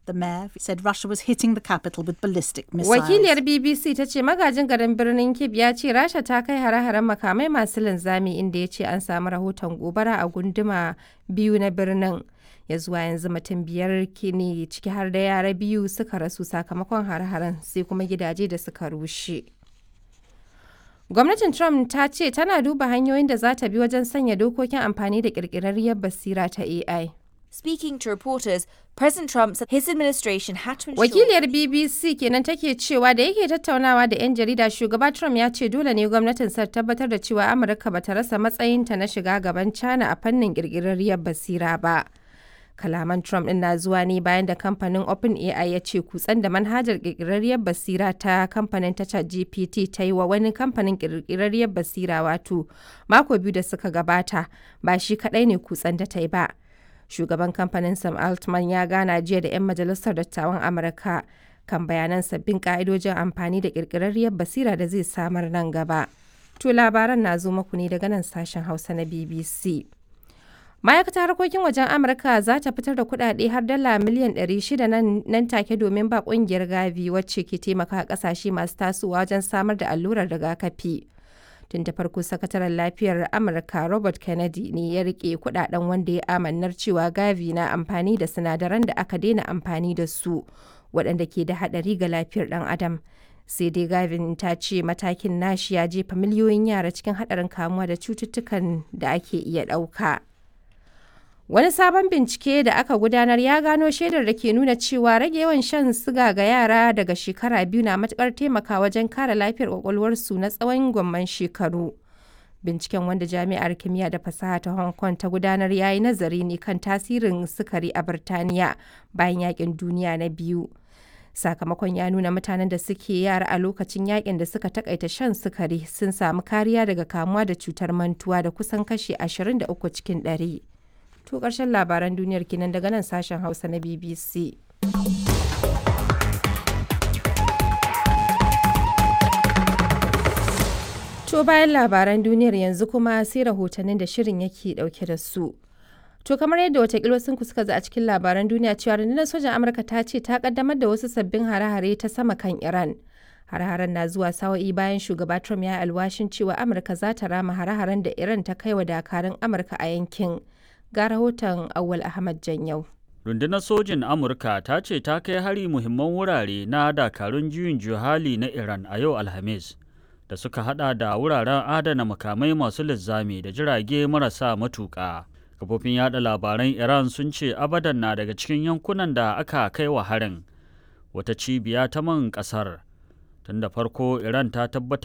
The mayor said Russia was hitting the capital with ballistic missiles. Wakiliyar BBC ta ce magajin garin birnin Kyiv ya ce Rasha ta kai hare-haren makamai masu linzami inda ya ce an samu rahoton gobara a gunduma biyu na birnin. Ya zuwa yanzu mutum 5 ne ciki har da yara 2 suka rasu sakamakon hare-haren sai kuma gidaje da suka rushe. Gwamnatin Trump ta ce tana duba hanyoyin da za ta bi wajen sanya dokokin amfani da ƙirƙirarriyar basira ta AI. Speaking to reporters, President Trump said his administration had to ensure... Wakiliyar BBC kenan take cewa da yake tattaunawa da 'yan jarida, shugaba Trump ya ce dole ne gwamnatin sa tabbatar da cewa Amurka ba ta rasa matsayinta na shiga gaban China a fannin ƙirƙirarriyar basira ba. Kalaman Trump ɗin na zuwa ne bayan da kamfanin OpenAI ya ce kutsen da manhajar ƙirƙirarriyar basira ta kamfanin ta ChatGPT ta yi wa wani kamfanin ƙirƙirarriyar basira wato mako 2 da suka gabata ba shi kaɗai ne kutsen da ta yi ba. Shugaban kamfanin Sam Altman ya gana jiya da 'yan majalisar dattawan Amurka kan bayanan sabbin ƙa'idojin amfani da ƙirƙirarriyar basira da zai samar nan gaba. To labaran na zo muku ne daga nan sashen Hausa na BBC. Ma'aikatar harkokin wajen Amurka za ta fitar da kuɗaɗe har dala miliyan 600 nan take domin ba ƙungiyar Gavi wacce ke taimaka ƙasashe masu tasowa wajen samar da allurar rigakafi. Tun da farko sakataren lafiyar Amurka Robert Kennedy ne ya rike kudaden wanda ya amannar cewa Gavi na amfani da sinadaran da aka daina amfani da su waɗanda ke da haɗari ga lafiyar ɗan adam. Sai dai Gavin ta ce matakin nashi ya jefa miliyoyin yara cikin haɗarin kamuwa da cututtukan da ake iya ɗauka. Wani sabon bincike da aka gudanar ya gano shaidar da ke nuna cewa rage yawan shan siga ga yara daga shekara 2 na matukar taimakawa wajen kare lafiyar kwakwalwarsu na tsawon gwamman shekaru. Binciken wanda Jami'ar Kimiyya da Fasaha ta Hong Kong ta gudanar ya yi nazari ne kan tasirin sukari a Birtaniya bayan yakin duniya na biyu. Sakamakon ya nuna mutanen da suke yara a lokacin yakin da suka takaita shan sukari sun samu kariya daga kamuwa da cutar mantuwa da kusan kashi 23 cikin 100. To ƙarshen labaran duniyar kinan daga nan sashen Hausa na BBC. To bayan labaran duniyar yanzu kuma sai rahotannin da shirin yake ɗauke da su. To kamar yadda watakila sun suka za a cikin labaran duniya cewa rundunar sojan Amurka ta ce ta kaddamar da wasu sabbin hare-hare ta sama kan Iran. Hare-haren na zuwa sa'o'i bayan shugaba Trump ya yi alwashin cewa Amurka za ta rama hare-haren da Iran ta kai wa dakarun Amurka a yankin. Ga rahoton Awwal Ahmad Janyau. Rundunar sojin Amurka ta ce ta kai hari muhimman wurare na dakarun juyin juhali na Iran a yau Alhamis, da suka hada da wuraren adana makamai masu linzami da jirage marasa matuƙa. Kafofin yada labaran Iran sun ce Abadan na daga cikin yankunan da aka kai wa harin, wata cibiya ta man ƙasar. Tun da farko Iran ta tabbatar